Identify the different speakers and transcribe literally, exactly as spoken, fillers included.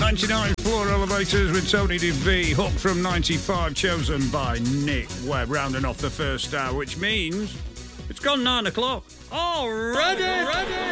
Speaker 1: ninety-nine Floor Elevators with Tony DeVee. Hook from ninety-five, chosen by Nick Webb, rounding off the first hour, which means it's gone nine o'clock. Already? Already?